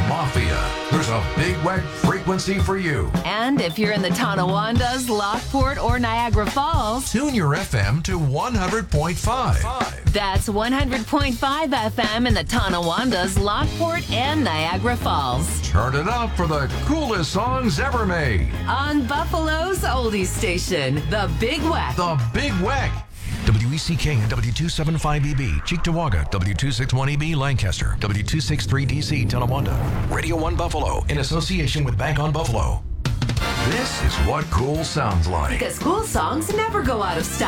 Mafia, there's a Big Weck frequency for you. And if you're in the Tonawandas, Lockport, or Niagara Falls, Tune your FM to 100.5. that's 100.5 FM in the Tonawandas, Lockport, and Niagara Falls. Turn it up for the coolest songs ever made. On Buffalo's oldies station, the Big Weck. The Big Weck. WECK and W275EB, Cheektowaga, W261EB, Lancaster, W263DC, Tonawanda. Radio 1 Buffalo, in association with Bank on Buffalo. This is what cool sounds like. Because cool songs never go out of style.